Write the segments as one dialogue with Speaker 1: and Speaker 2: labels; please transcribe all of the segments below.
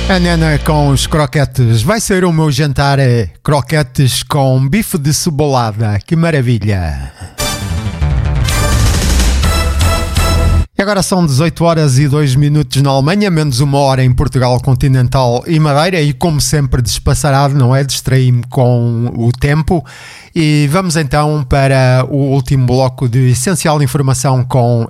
Speaker 1: A Nena com os croquetes. Vai ser o meu jantar, croquetes com bife de cebolada. Que maravilha! E agora são 18 horas e 2 minutos na Alemanha, menos 1 hora em Portugal continental e Madeira, e como sempre despassarado, não é? Distraí-me com o tempo. E vamos então para o último bloco de essencial informação com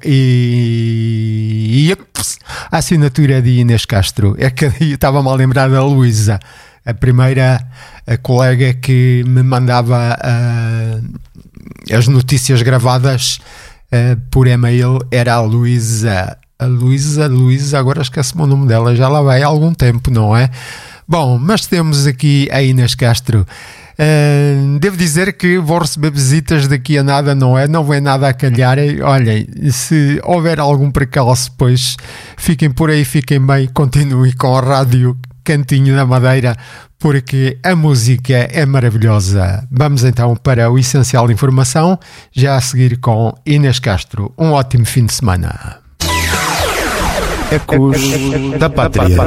Speaker 1: a assinatura de Inês Castro. É que eu estava-me a lembrar da Luísa, a primeira colega que me mandava as notícias gravadas por e-mail. Era a Luísa. A Luísa, agora esquece-me o nome dela, já lá vai há algum tempo, não é? Bom, mas temos aqui a Inês Castro. Devo dizer que vou receber visitas daqui a nada, não é? Não vem nada a calhar. Olhem, se houver algum precalço, pois fiquem por aí, fiquem bem, continuem com a Rádio Cantinho da Madeira, porque a música é maravilhosa. Vamos então para o essencial de informação, já a seguir com Inês Castro. Um ótimo fim de semana.
Speaker 2: Ecos da Pátria.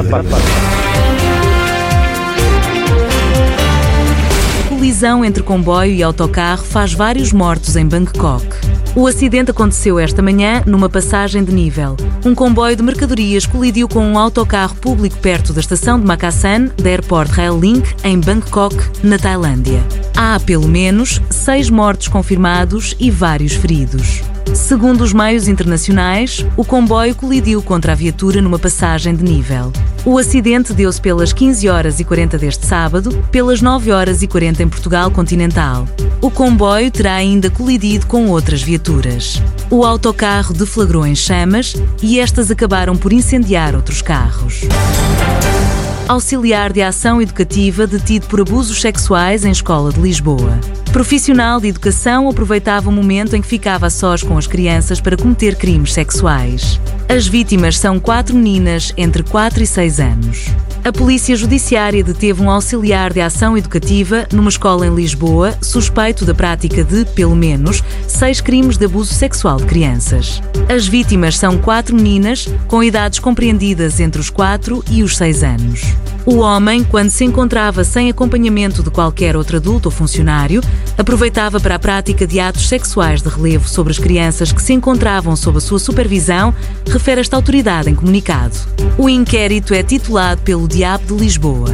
Speaker 3: Colisão entre comboio e autocarro faz vários mortos em Bangkok. O acidente aconteceu esta manhã numa passagem de nível. Um comboio de mercadorias colidiu com um autocarro público perto da estação de Makassan, da Airport Rail Link, em Bangkok, na Tailândia. Há, pelo menos, 6 mortos confirmados e vários feridos. Segundo os meios internacionais, o comboio colidiu contra a viatura numa passagem de nível. O acidente deu-se pelas 15h40 deste sábado, pelas 9h40 em Portugal continental. O comboio terá ainda colidido com outras viaturas. O autocarro deflagrou em chamas e estas acabaram por incendiar outros carros. Auxiliar de ação educativa detido por abusos sexuais em escola de Lisboa. Profissional de educação aproveitava o momento em que ficava a sós com as crianças para cometer crimes sexuais. As vítimas são 4 meninas entre 4 e 6 anos. A Polícia Judiciária deteve um auxiliar de ação educativa numa escola em Lisboa, suspeito da prática de, pelo menos, 6 crimes de abuso sexual de crianças. As vítimas são 4 meninas, com idades compreendidas entre os 4 e os 6 anos. O homem, quando se encontrava sem acompanhamento de qualquer outro adulto ou funcionário, aproveitava para a prática de atos sexuais de relevo sobre as crianças que se encontravam sob a sua supervisão, refere esta autoridade em comunicado. O inquérito é titulado pelo Diabo de Lisboa.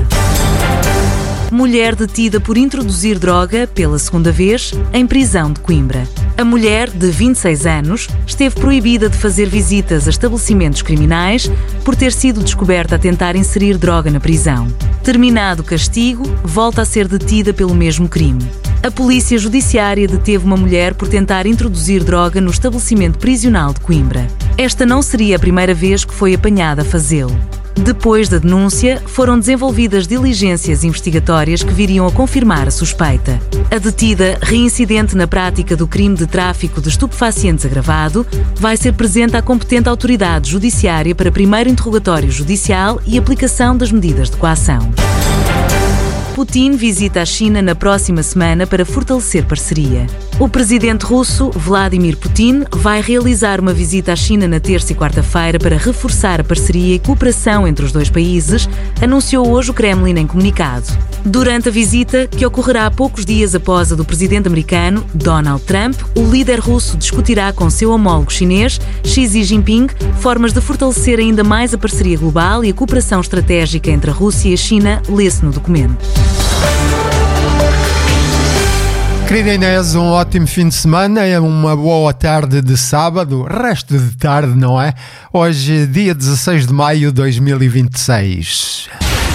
Speaker 3: Mulher detida por introduzir droga, pela segunda vez, em prisão de Coimbra. A mulher, de 26 anos, esteve proibida de fazer visitas a estabelecimentos criminais por ter sido descoberta a tentar inserir droga na prisão. Terminado o castigo, volta a ser detida pelo mesmo crime. A Polícia Judiciária deteve uma mulher por tentar introduzir droga no estabelecimento prisional de Coimbra. Esta não seria a primeira vez que foi apanhada a fazê-lo. Depois da denúncia, foram desenvolvidas diligências investigatórias que viriam a confirmar a suspeita. A detida, reincidente na prática do crime de tráfico de estupefacientes agravado, vai ser presente à competente autoridade judiciária para primeiro interrogatório judicial e aplicação das medidas de coação. Putin visita a China na próxima semana para fortalecer parceria. O presidente russo, Vladimir Putin, vai realizar uma visita à China na terça e quarta-feira para reforçar a parceria e cooperação entre os dois países, anunciou hoje o Kremlin em comunicado. Durante a visita, que ocorrerá poucos dias após a do presidente americano, Donald Trump, o líder russo discutirá com seu homólogo chinês, Xi Jinping, formas de fortalecer ainda mais a parceria global e a cooperação estratégica entre a Rússia e a China, lê-se no documento.
Speaker 1: Querida Inês, um ótimo fim de semana, uma boa tarde de sábado, resto de tarde, não é? Hoje, dia 16 de maio de 2026.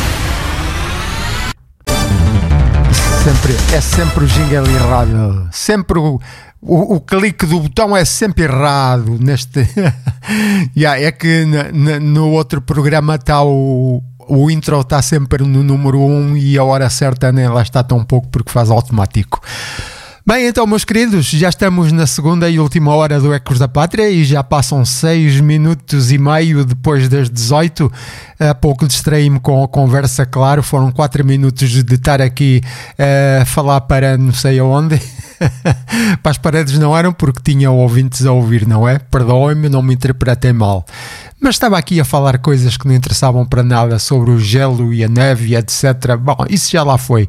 Speaker 1: É sempre o jingle errado, sempre o clique do botão é sempre errado neste... é que no outro programa está o intro está sempre no número 1 e a hora certa nem lá está tão pouco porque faz automático. Bem, então, meus queridos, já estamos na segunda e última hora do Ecos da Pátria e já passam 6 minutos e meio depois das 18. Há pouco distraí-me com a conversa, claro, foram 4 minutos de estar aqui a falar para não sei aonde. Para as paredes não eram, porque tinha ouvintes a ouvir, não é? Perdoem-me, não me interpretem mal. Mas estava aqui a falar coisas que não interessavam para nada sobre o gelo e a neve, etc. Bom, isso já lá foi.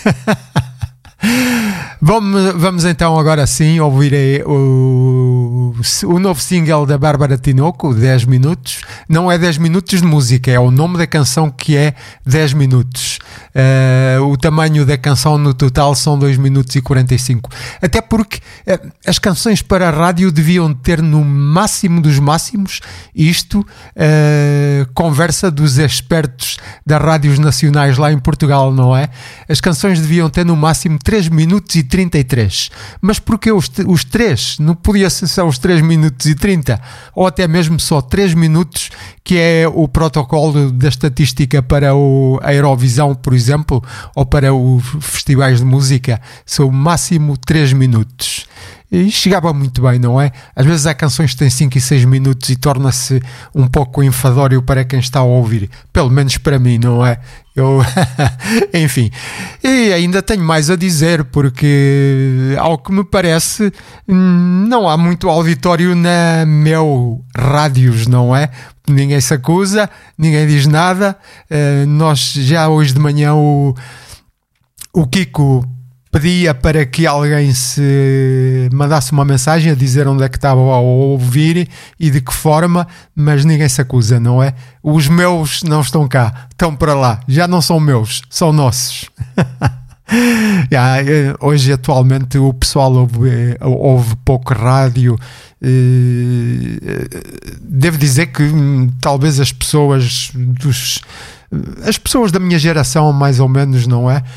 Speaker 1: Vamos então agora sim ouvir o novo single da Bárbara Tinoco, 10 minutos. Não é 10 minutos de música, é o nome da canção que é 10 minutos. O tamanho da canção no total são 2 minutos e 45. Até porque as canções para a rádio deviam ter no máximo dos máximos isto, conversa dos expertos das rádios nacionais lá em Portugal, não é? As canções deviam ter no máximo 3 minutos e 33. Mas porque os 3? Não podia ser só os 3 minutos e 30? Ou até mesmo só 3 minutos, que é o protocolo da estatística para a Eurovisão, por exemplo, ou para os festivais de música, são o máximo 3 minutos. E chegava muito bem, não é? Às vezes há canções que têm 5 e 6 minutos e torna-se um pouco enfadório para quem está a ouvir. Pelo menos para mim, não é? Enfim. E ainda tenho mais a dizer, porque ao que me parece não há muito auditório na Mel Rádios, não é? Ninguém se acusa, ninguém diz nada. Nós já hoje de manhã o Kiko pedia para que alguém se mandasse uma mensagem a dizer onde é que estava a ouvir e de que forma, mas ninguém se acusa, não é? Os meus não estão cá, estão para lá, já não são meus, são nossos. Hoje atualmente o pessoal ouve pouco rádio. Devo dizer que talvez as pessoas da minha geração, mais ou menos, não é?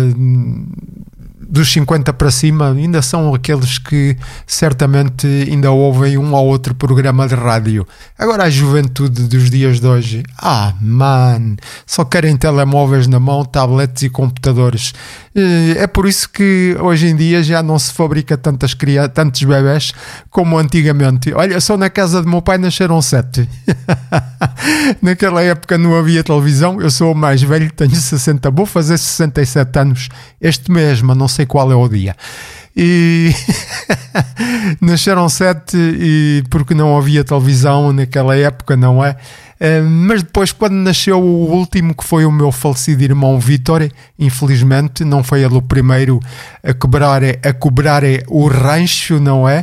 Speaker 1: Dos 50 para cima, ainda são aqueles que certamente ainda ouvem um ou outro programa de rádio. Agora a juventude dos dias de hoje, só querem telemóveis na mão, tablets e computadores. É por isso que hoje em dia já não se fabrica tantos bebés como antigamente. Olha, só na casa do meu pai nasceram 7. Naquela época não havia televisão. Eu sou o mais velho, tenho 60, vou fazer 67 anos este mês, mas não sei qual é o dia. E nasceram 7 e porque não havia televisão naquela época, não é? Mas depois, quando nasceu o último, que foi o meu falecido irmão Vítor, infelizmente não foi ele o primeiro a cobrar o rancho, não é?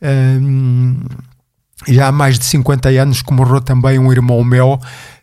Speaker 1: Já há mais de 50 anos que morreu também um irmão meu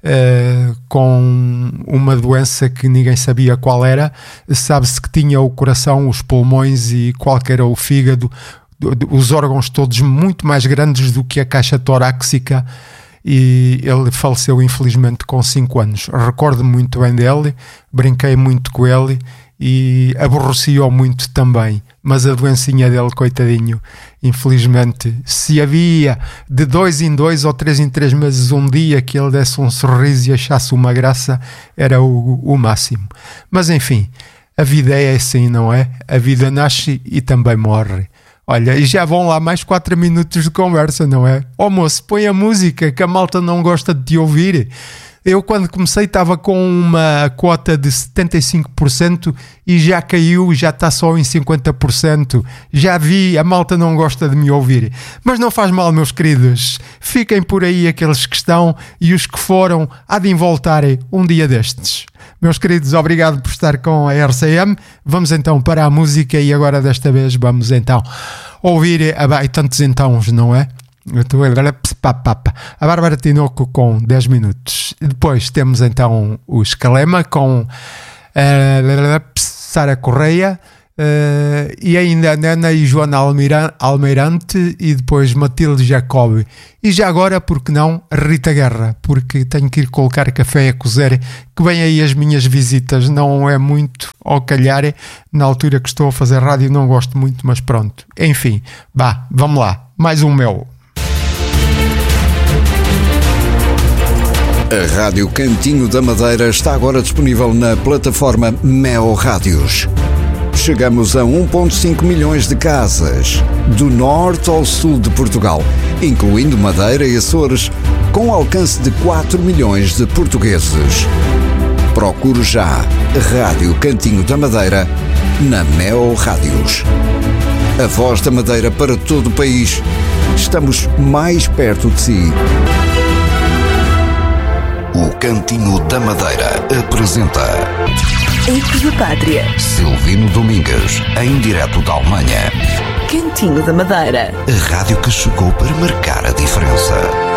Speaker 1: com uma doença que ninguém sabia qual era. Sabe-se que tinha o coração, os pulmões e qualquer o fígado, os órgãos todos muito mais grandes do que a caixa torácica, e ele faleceu infelizmente com 5 anos. Recordo-me muito bem dele, brinquei muito com ele e aborreci-o muito também, mas a doencinha dele, coitadinho, infelizmente, se havia de 2 em 2 ou 3 em 3 meses um dia que ele desse um sorriso e achasse uma graça, era o máximo. Mas enfim, a vida é assim, não é? A vida nasce e também morre. Olha, e já vão lá mais 4 minutos de conversa, não é? Moço, põe a música que a malta não gosta de te ouvir. Eu, quando comecei, estava com uma quota de 75% e já caiu, já está só em 50%. Já vi, a malta não gosta de me ouvir. Mas não faz mal, meus queridos. Fiquem por aí aqueles que estão, e os que foram há de voltarem um dia destes. Meus queridos, obrigado por estar com a RCM. Vamos então para a música, e agora desta vez vamos então ouvir tantos entãos, não é? A Bárbara Tinoco com 10 minutos. Depois temos então o Escalema com Sara Correia, e ainda a Nena e Joana Almeirante, e depois Matilde Jacob. E já agora, porque não, Rita Guerra, porque tenho que ir colocar café a cozer, que vem aí as minhas visitas. Não é muito ao calhar, na altura que estou a fazer rádio não gosto muito, mas pronto. Enfim, vamos lá, mais um meu.
Speaker 2: A Rádio Cantinho da Madeira está agora disponível na plataforma Mel Rádios. Chegamos a 1,5 milhões de casas, do norte ao sul de Portugal, incluindo Madeira e Açores, com alcance de 4 milhões de portugueses. Procure já Rádio Cantinho da Madeira na Mel Rádios. A voz da Madeira para todo o país. Estamos mais perto de si. O Cantinho da Madeira apresenta
Speaker 4: Ecos da Pátria.
Speaker 2: Silvino Domingues, em direto da Alemanha.
Speaker 4: Cantinho da Madeira.
Speaker 2: A rádio que chegou para marcar a diferença.